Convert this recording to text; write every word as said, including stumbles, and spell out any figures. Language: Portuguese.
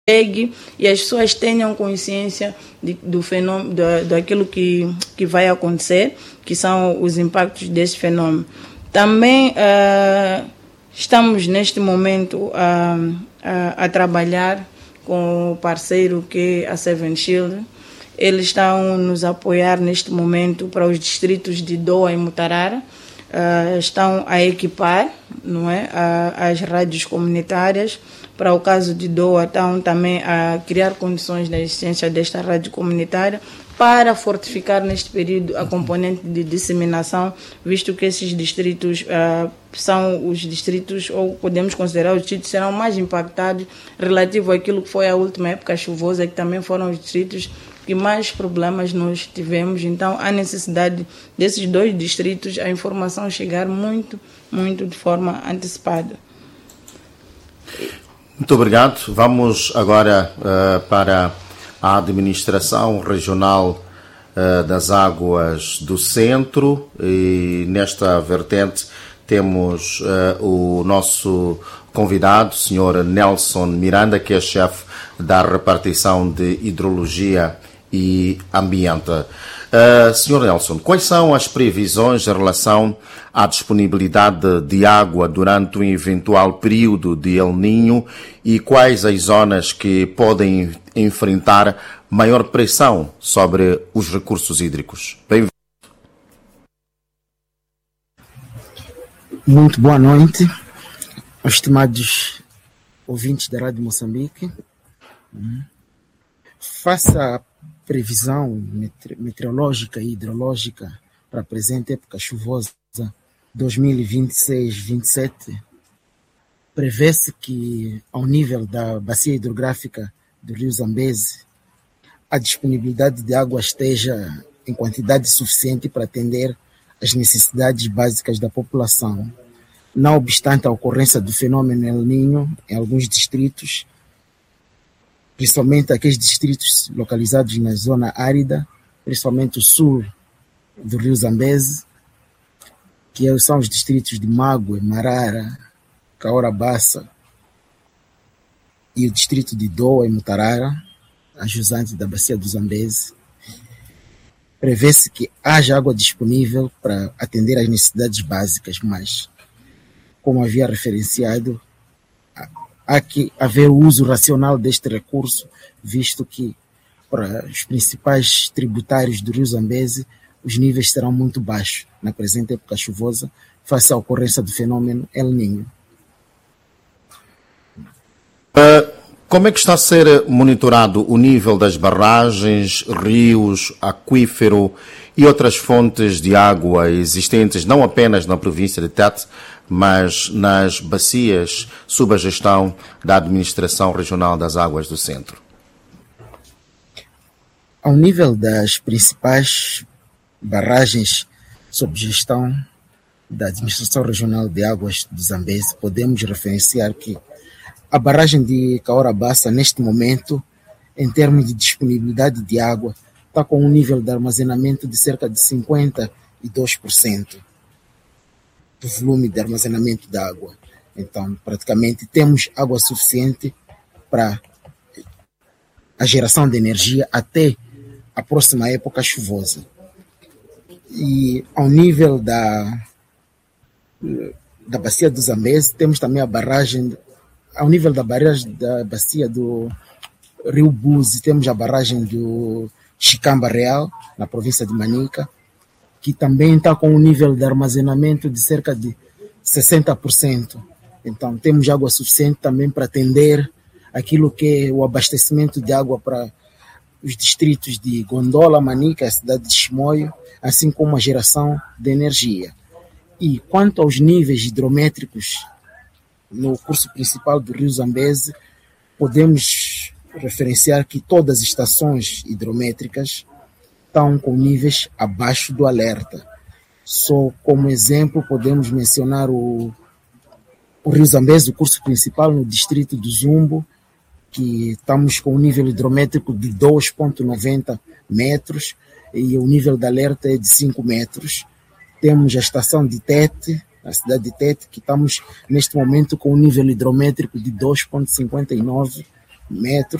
chegue e as pessoas tenham consciência de, do fenômeno, da, daquilo que, que vai acontecer, que são os impactos desse fenômeno. Também uh, estamos neste momento uh, a, a trabalhar com o parceiro que é a Seven Shield. Eles estão nos apoiar neste momento para os distritos de Doa e Mutarara. Uh, estão a equipar, não é, uh, as rádios comunitárias. Para o caso de Doa, estão também a criar condições da existência desta rádio comunitária para fortificar neste período a componente de disseminação, visto que esses distritos uh, são os distritos, ou podemos considerar os distritos, serão mais impactados relativo àquilo que foi a última época chuvosa, que também foram os distritos que mais problemas nós tivemos. Então, há necessidade desses dois distritos a informação chegar muito, muito de forma antecipada. Muito obrigado. Vamos agora uh, para a administração regional uh, das águas do centro, e nesta vertente temos uh, o nosso convidado, senhor Nelson Miranda, que é chefe da repartição de hidrologia e ambiente. Uh, senhor Nelson, quais são as previsões em relação à disponibilidade de água durante um eventual período de El Niño e quais as zonas que podem enfrentar maior pressão sobre os recursos hídricos? Bem-vindo. Muito boa noite, estimados ouvintes da Rádio Moçambique. Faça a previsão meteorológica e hidrológica para a presente época chuvosa dois mil e vinte e seis vinte e sete, prevê-se que, ao nível da bacia hidrográfica do rio Zambeze, a disponibilidade de água esteja em quantidade suficiente para atender às necessidades básicas da população. Não obstante a ocorrência do fenômeno El Niño em alguns distritos, principalmente aqueles distritos localizados na zona árida, principalmente o sul do rio Zambeze, que são os distritos de Mague, Marara, Caora-Bassa e o distrito de Doa e Mutarara, a jusante da bacia do Zambeze. Prevê-se que haja água disponível para atender às necessidades básicas, mas, como havia referenciado, há que haver o uso racional deste recurso, visto que para os principais tributários do rio Zambeze os níveis serão muito baixos na presente época chuvosa, face à ocorrência do fenômeno El Niño. Uh, como é que está a ser monitorado o nível das barragens, rios, aquífero e outras fontes de água existentes, não apenas na província de Tete, mas nas bacias sob a gestão da Administração Regional das Águas do Centro? Ao nível das principais barragens sob gestão da Administração Regional de Águas do Zambeze, podemos referenciar que a barragem de Caora-Bassa, neste momento, em termos de disponibilidade de água, está com um nível de armazenamento de cerca de cinquenta e dois por cento do volume de armazenamento de água. Então, praticamente, temos água suficiente para a geração de energia até a próxima época chuvosa. E ao nível da, da bacia do Zambeze, temos também a barragem, ao nível da barragem da bacia do Rio Buzi, temos a barragem do Chicamba Real, na província de Manica, que também está com um nível de armazenamento de cerca de sessenta por cento. Então, temos água suficiente também para atender aquilo que é o abastecimento de água para os distritos de Gondola, Manica, a cidade de Chimoio, assim como a geração de energia. E quanto aos níveis hidrométricos no curso principal do rio Zambeze, podemos referenciar que todas as estações hidrométricas estão com níveis abaixo do alerta. Só como exemplo podemos mencionar o, o rio Zambeze, o curso principal no distrito do Zumbo, que estamos com um nível hidrométrico de dois vírgula noventa metros e o nível de alerta é de cinco metros. Temos a estação de Tete, a cidade de Tete, que estamos neste momento com um nível hidrométrico de dois vírgula cinquenta e nove metros